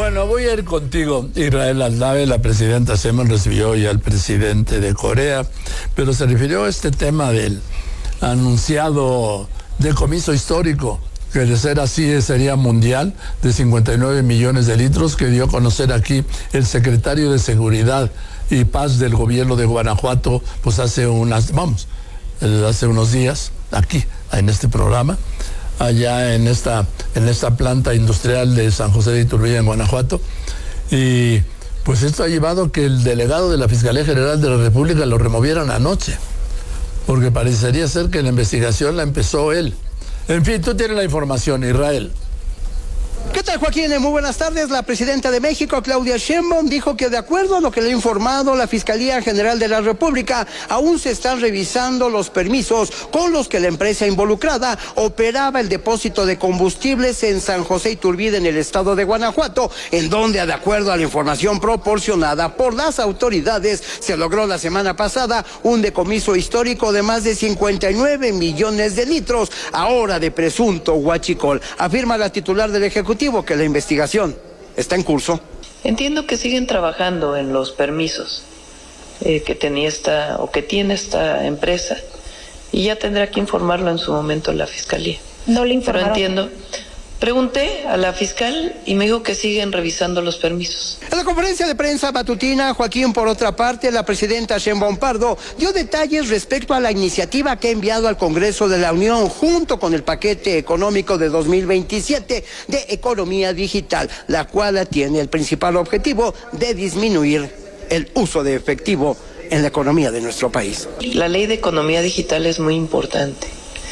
Bueno, voy a ir contigo. Israel Aldave, la presidenta Sheinbaum, recibió ya al presidente de Corea, pero se refirió a este tema del anunciado decomiso histórico, que de ser así sería mundial, de 59 millones de litros, que dio a conocer aquí el secretario de Seguridad y Paz del gobierno de Guanajuato, pues hace unos días, aquí, en este programa, allá en esta planta industrial de San José de Iturbide, en Guanajuato. Y pues esto ha llevado a que el delegado de la Fiscalía General de la República lo removieran anoche, porque parecería ser que la investigación la empezó él. En fin, tú tienes la información, Israel. ¿Qué tal, Joaquín? Muy buenas tardes. La presidenta de México, Claudia Sheinbaum, dijo que de acuerdo a lo que le ha informado la Fiscalía General de la República, aún se están revisando los permisos con los que la empresa involucrada operaba el depósito de combustibles en San José Iturbide, en el estado de Guanajuato, en donde, de acuerdo a la información proporcionada por las autoridades, se logró la semana pasada un decomiso histórico de más de 59 millones de litros, ahora de presunto huachicol. Afirma la titular del Ejecutivo que la investigación está en curso. Entiendo que siguen trabajando en los permisos que tiene esta empresa, y ya tendrá que informarlo en su momento la Fiscalía. No le informaron. Pero entiendo. Pregunté a la fiscal y me dijo que siguen revisando los permisos. En la conferencia de prensa matutina, Joaquín, por otra parte, la presidenta Sheinbaum Pardo dio detalles respecto a la iniciativa que ha enviado al Congreso de la Unión junto con el paquete económico de 2027 de economía digital, la cual tiene el principal objetivo de disminuir el uso de efectivo en la economía de nuestro país. La ley de economía digital es muy importante.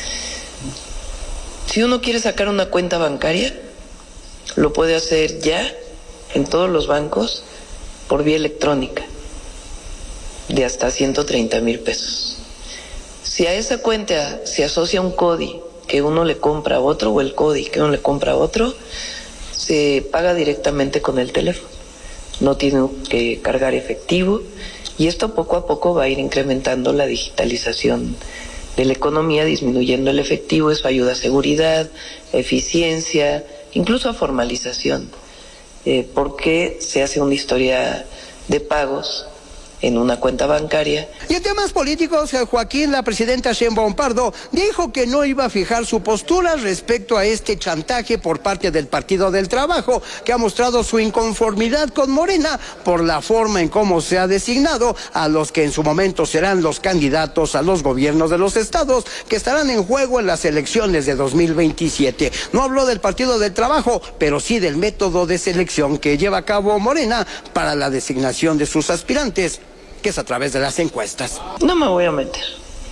Si uno quiere sacar una cuenta bancaria, lo puede hacer ya en todos los bancos por vía electrónica, de hasta 130,000 pesos. Si a esa cuenta se asocia un CODI que uno le compra a otro, o el CODI que uno le compra a otro, se paga directamente con el teléfono. No tiene que cargar efectivo, y esto poco a poco va a ir incrementando la digitalización de la economía, disminuyendo el efectivo. Eso ayuda a seguridad, eficiencia, incluso a formalización, porque se hace una historia de pagos en una cuenta bancaria. Y en temas políticos, Joaquín, la presidenta Sheinbaum Pardo dijo que no iba a fijar su postura respecto a este chantaje por parte del Partido del Trabajo, que ha mostrado su inconformidad con Morena por la forma en cómo se ha designado a los que en su momento serán los candidatos a los gobiernos de los estados que estarán en juego en las elecciones de 2027. No habló del Partido del Trabajo, pero sí del método de selección que lleva a cabo Morena para la designación de sus aspirantes, que es a través de las encuestas. No me voy a meter.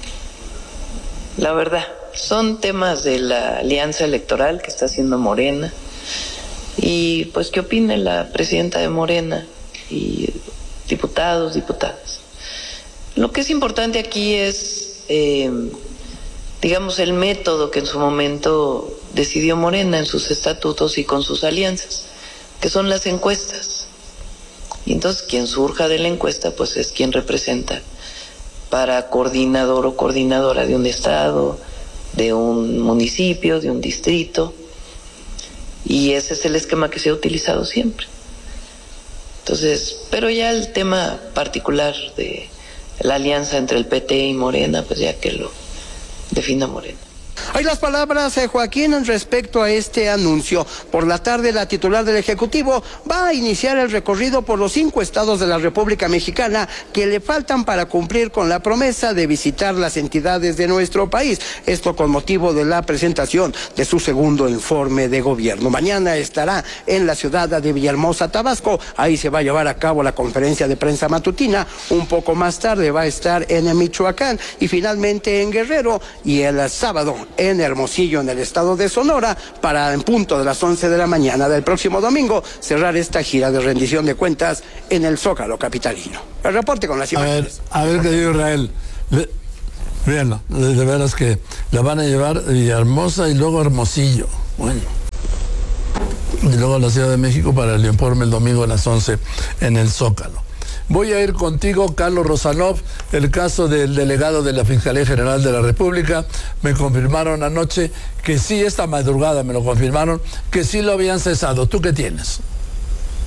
La verdad, son temas de la alianza electoral que está haciendo Morena, y pues qué opine la presidenta de Morena y diputados, diputadas. Lo que es importante aquí es, digamos, el método que en su momento decidió Morena en sus estatutos y con sus alianzas, que son las encuestas. Y entonces quien surja de la encuesta pues es quien representa para coordinador o coordinadora de un estado, de un municipio, de un distrito, y ese es el esquema que se ha utilizado siempre. Entonces, pero ya el tema particular de la alianza entre el PT y Morena, pues ya que lo defina Morena. Hay las palabras, Joaquín, respecto a este anuncio. Por la tarde, la titular del Ejecutivo va a iniciar el recorrido por los 5 estados de la República Mexicana que le faltan para cumplir con la promesa de visitar las entidades de nuestro país. Esto con motivo de la presentación de su segundo informe de gobierno. Mañana estará en la ciudad de Villahermosa, Tabasco. Ahí se va a llevar a cabo la conferencia de prensa matutina. Un poco más tarde va a estar en Michoacán y finalmente en Guerrero, y el sábado en Hermosillo, en el estado de Sonora, para en punto de las 11 de la mañana del próximo domingo cerrar esta gira de rendición de cuentas en el Zócalo capitalino. El reporte con las imágenes. A ver, querido Israel, véanlo, de veras que la van a llevar a Villahermosa y luego a Hermosillo. Bueno. Y luego a la Ciudad de México para el informe el domingo a las 11 en el Zócalo. Voy a ir contigo, Carlos Rosanov, el caso del delegado de la Fiscalía General de la República. Me confirmaron anoche que sí, esta madrugada me lo confirmaron, que sí lo habían cesado. ¿Tú qué tienes?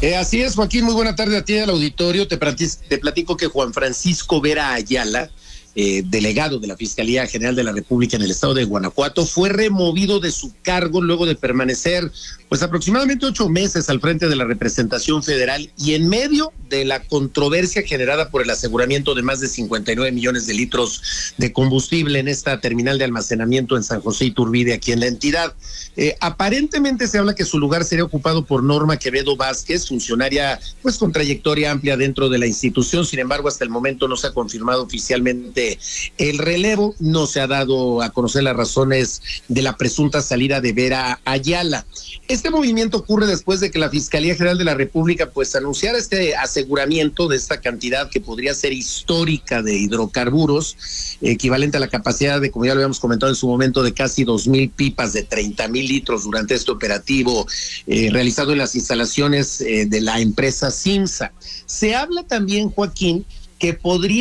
Así es, Joaquín, muy buena tarde a ti al auditorio. Te platico que Juan Francisco Vera Ayala, delegado de la Fiscalía General de la República en el estado de Guanajuato, fue removido de su cargo luego de permanecer pues aproximadamente 8 meses al frente de la representación federal y en medio de la controversia generada por el aseguramiento de más de 59 millones de litros de combustible en esta terminal de almacenamiento en San José Iturbide, aquí en la entidad. Aparentemente se habla que su lugar sería ocupado por Norma Quevedo Vázquez, funcionaria pues con trayectoria amplia dentro de la institución. Sin embargo, hasta el momento no se ha confirmado oficialmente el relevo, no se ha dado a conocer las razones de la presunta salida de Vera Ayala. Este movimiento ocurre después de que la Fiscalía General de la República pues anunciara este aseguramiento de esta cantidad que podría ser histórica de hidrocarburos, equivalente a la capacidad de, como ya lo habíamos comentado en su momento, de casi 2,000 pipas de 30,000 litros durante este operativo realizado en las instalaciones de la empresa Simsa. Se habla también, Joaquín, que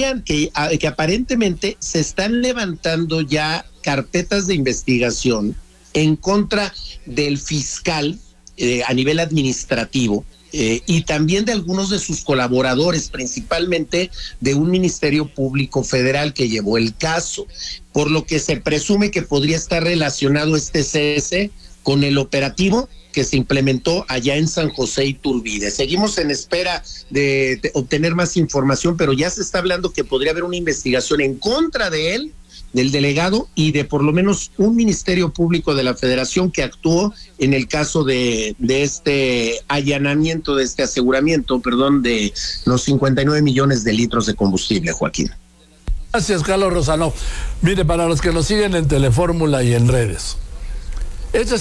aparentemente se están levantando ya carpetas de investigación en contra del fiscal a nivel administrativo y también de algunos de sus colaboradores, principalmente de un ministerio público federal que llevó el caso, por lo que se presume que podría estar relacionado este cese con el operativo que se implementó allá en San José Iturbide. Seguimos en espera de obtener más información, pero ya se está hablando que podría haber una investigación en contra de él, del delegado, y de por lo menos un ministerio público de la Federación que actuó en el caso de este allanamiento, de este aseguramiento, de los 59 millones de litros de combustible, Joaquín. Gracias, Carlos Rosano. Mire, para los que nos siguen en Telefórmula y en redes, esta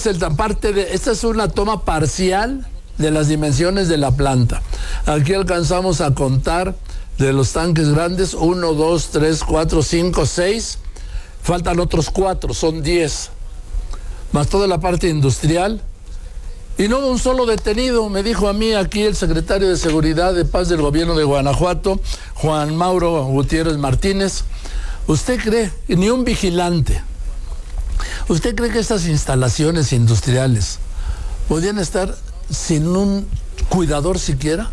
es una toma parcial de las dimensiones de la planta. Aquí alcanzamos a contar de los tanques grandes, 1, 2, 3, 4, 5, 6. Faltan otros 4, son 10. Más toda la parte industrial. Y no un solo detenido, me dijo a mí aquí el secretario de Seguridad de Paz del gobierno de Guanajuato, Juan Mauro Gutiérrez Martínez. ¿Usted cree? Ni un vigilante. ¿Usted cree que estas instalaciones industriales podían estar sin un cuidador siquiera?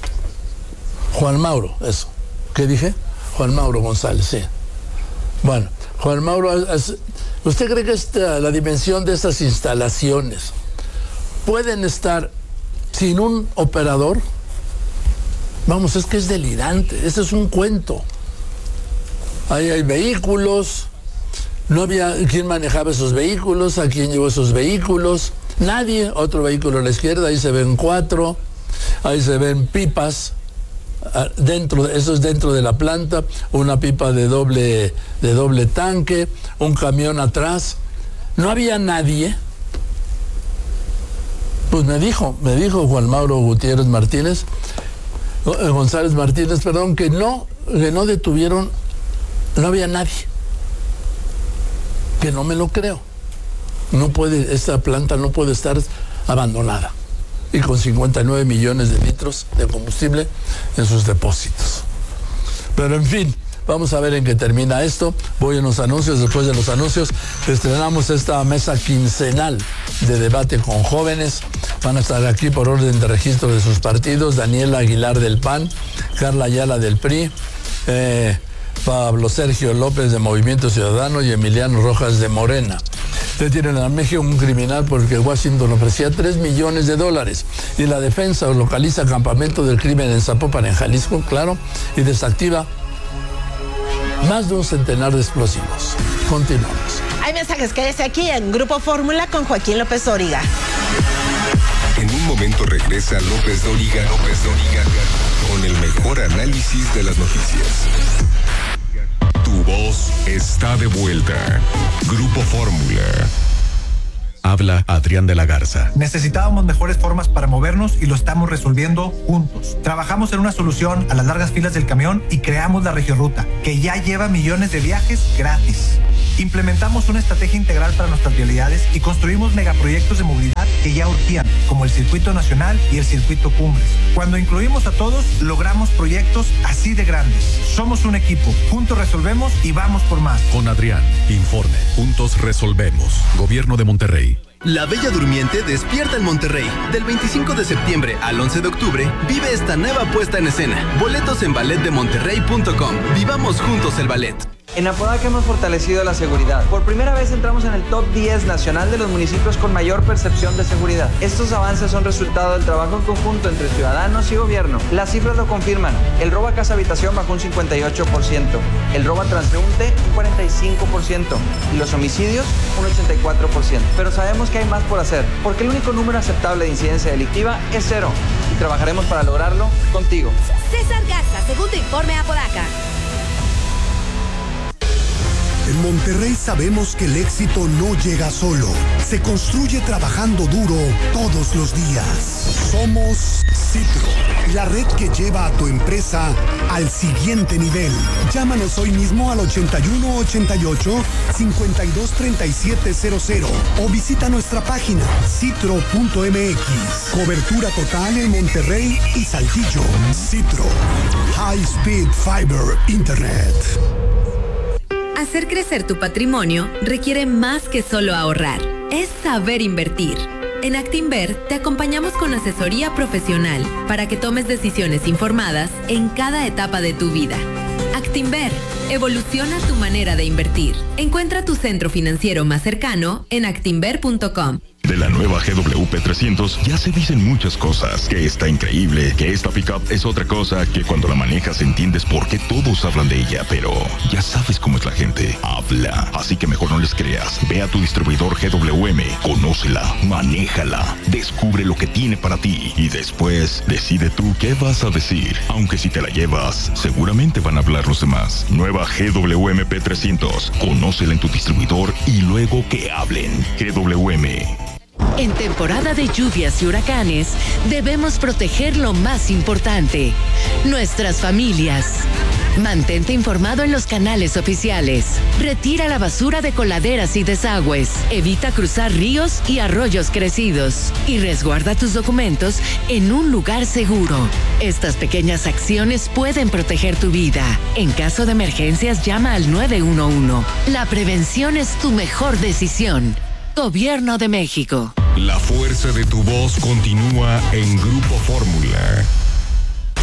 Juan Mauro, eso. ¿Qué dije? Juan Mauro González, sí. Bueno, Juan Mauro, ¿usted cree que la dimensión de estas instalaciones pueden estar sin un operador? Vamos, es que es delirante, este es un cuento. Ahí hay vehículos. No había quien manejaba esos vehículos, a quién llevó esos vehículos, nadie. Otro vehículo a la izquierda, ahí se ven 4, ahí se ven pipas, eso es dentro de la planta, una pipa de doble tanque, un camión atrás. No había nadie. Pues me dijo Juan Mauro Gutiérrez Martínez, González Martínez, perdón, que no detuvieron, no había nadie. Que no me lo creo. Esta planta no puede estar abandonada y con 59 millones de litros de combustible en sus depósitos. Pero en fin, vamos a ver en qué termina esto. Voy a los anuncios. Después de los anuncios estrenamos esta mesa quincenal de debate con jóvenes. Van a estar aquí por orden de registro de sus partidos: Daniela Aguilar del PAN, Carla Ayala del PRI, Pablo Sergio López de Movimiento Ciudadano y Emiliano Rojas de Morena. Detienen a México un criminal porque Washington ofrecía $3 millones y la defensa localiza campamento del crimen en Zapopan, en Jalisco, claro, y desactiva más de un centenar de explosivos. Continuamos. Hay mensajes, quédese aquí en Grupo Fórmula con Joaquín López Dóriga. En un momento regresa López Dóriga con el mejor análisis de las noticias. Tu voz está de vuelta. Grupo Fórmula. Habla Adrián de la Garza. Necesitábamos mejores formas para movernos y lo estamos resolviendo juntos. Trabajamos en una solución a las largas filas del camión y creamos la Regioruta, que ya lleva millones de viajes gratis. Implementamos una estrategia integral para nuestras vialidades y construimos megaproyectos de movilidad que ya urgían, como el Circuito Nacional y el Circuito Cumbres. Cuando incluimos a todos, logramos proyectos así de grandes. Somos un equipo, juntos resolvemos y vamos por más. Con Adrián, informe. Juntos resolvemos. Gobierno de Monterrey. La Bella Durmiente despierta en Monterrey. Del 25 de septiembre al 11 de octubre, vive esta nueva puesta en escena. Boletos en balletdemonterrey.com. Vivamos juntos el ballet. En Apodaca hemos fortalecido la seguridad. Por primera vez entramos en el top 10 nacional de los municipios con mayor percepción de seguridad. Estos avances son resultado del trabajo en conjunto entre ciudadanos y gobierno. Las cifras lo confirman. El robo a casa-habitación bajó un 58%, el robo a transeúnte un 45% y los homicidios un 84%. Pero sabemos que hay más por hacer, porque el único número aceptable de incidencia delictiva es 0 y trabajaremos para lograrlo contigo. César Garza, segundo informe Apodaca. En Monterrey sabemos que el éxito no llega solo, se construye trabajando duro todos los días. Somos Citro, la red que lleva a tu empresa al siguiente nivel. Llámanos hoy mismo al 8188-523700 o visita nuestra página citro.mx. Cobertura total en Monterrey y Saltillo. Citro, High Speed Fiber Internet. Hacer crecer tu patrimonio requiere más que solo ahorrar, es saber invertir. En Actinver te acompañamos con asesoría profesional para que tomes decisiones informadas en cada etapa de tu vida. Actinver, evoluciona tu manera de invertir. Encuentra tu centro financiero más cercano en actinver.com. De la nueva GWP 300 ya se dicen muchas cosas, que está increíble, que esta pickup es otra cosa, que cuando la manejas entiendes por qué todos hablan de ella, pero ya sabes cómo es la gente, habla, así que mejor no les creas. Ve a tu distribuidor GWM, conócela, manéjala, descubre lo que tiene para ti y después decide tú qué vas a decir, aunque si te la llevas, seguramente van a hablar los demás. Nueva GWM P300, conócela en tu distribuidor y luego que hablen. GWM. En temporada de lluvias y huracanes, debemos proteger lo más importante, nuestras familias. Mantente informado en los canales oficiales. Retira la basura de coladeras y desagües. Evita cruzar ríos y arroyos crecidos. Y resguarda tus documentos en un lugar seguro. Estas pequeñas acciones pueden proteger tu vida. En caso de emergencias, llama al 911. La prevención es tu mejor decisión. Gobierno de México. La fuerza de tu voz continúa en Grupo Fórmula.